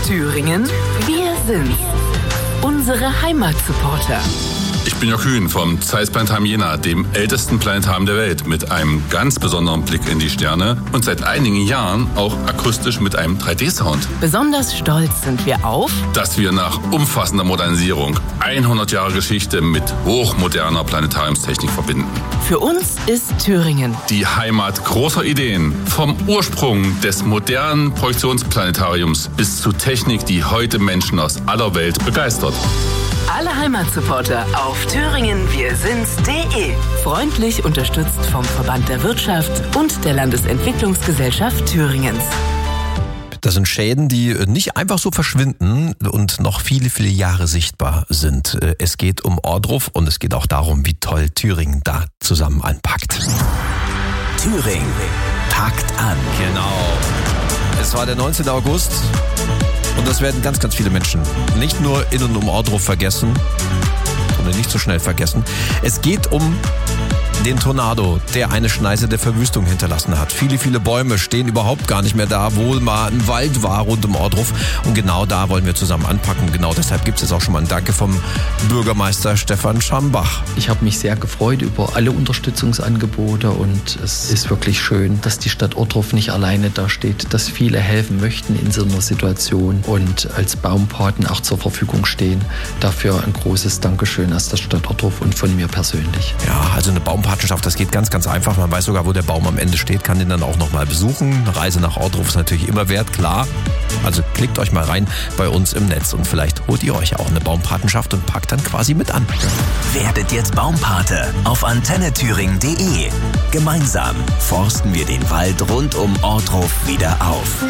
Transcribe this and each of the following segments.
Thüringen, wir sind's. Unsere Heimatsupporter. Ich bin Jörg Kühn vom Zeiss Planetarium Jena, dem ältesten Planetarium der Welt, mit einem ganz besonderen Blick in die Sterne und seit einigen Jahren auch akustisch mit einem 3D-Sound. Besonders stolz sind wir auf, dass wir nach umfassender Modernisierung 100 Jahre Geschichte mit hochmoderner Planetariumstechnik verbinden. Für uns ist Thüringen die Heimat großer Ideen. Vom Ursprung des modernen Projektionsplanetariums bis zu Technik, die heute Menschen aus aller Welt begeistert. Alle Heimatsupporter auf thüringenwirsind's.de. Freundlich unterstützt vom Verband der Wirtschaft und der Landesentwicklungsgesellschaft Thüringens. Das sind Schäden, die nicht einfach so verschwinden und noch viele, viele Jahre sichtbar sind. Es geht um Ohrdruf und es geht auch darum, wie toll Thüringen da zusammen anpackt. Thüringen packt an. Genau. Es war der 19. August. Und das werden ganz, ganz viele Menschen nicht nur in und um Ohrdruf vergessen, sondern nicht so schnell vergessen. Es geht um den Tornado, der eine Schneise der Verwüstung hinterlassen hat. Viele, viele Bäume stehen überhaupt gar nicht mehr da, wo mal ein Wald war rund um Ohrdruf. Und genau da wollen wir zusammen anpacken. Genau deshalb gibt es jetzt auch schon mal ein Danke vom Bürgermeister Stefan Schambach. Ich habe mich sehr gefreut über alle Unterstützungsangebote und es ist wirklich schön, dass die Stadt Ohrdruf nicht alleine dasteht, dass viele helfen möchten in so einer Situation und als Baumpaten auch zur Verfügung stehen. Dafür ein großes Dankeschön aus der Stadt Ohrdruf und von mir persönlich. Ja, also eine Baumpatenschaft, das geht ganz, ganz einfach. Man weiß sogar, wo der Baum am Ende steht, kann den dann auch nochmal besuchen. Eine Reise nach Ohrdruf ist natürlich immer wert, klar. Also klickt euch mal rein bei uns im Netz und vielleicht holt ihr euch auch eine Baumpatenschaft und packt dann quasi mit an. Werdet jetzt Baumpate auf antennethüringen.de. Gemeinsam forsten wir den Wald rund um Ohrdruf wieder auf.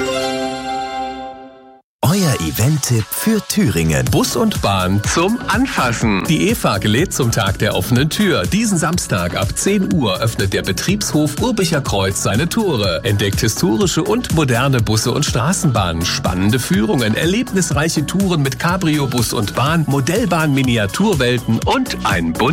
Euer Event-Tipp für Thüringen. Bus und Bahn zum Anfassen. Die Eva lädt zum Tag der offenen Tür. Diesen Samstag ab 10 Uhr öffnet der Betriebshof Urbicher Kreuz seine Tore. Entdeckt historische und moderne Busse und Straßenbahnen, spannende Führungen, erlebnisreiche Touren mit Cabrio, Bus und Bahn, Modellbahn, Miniaturwelten und ein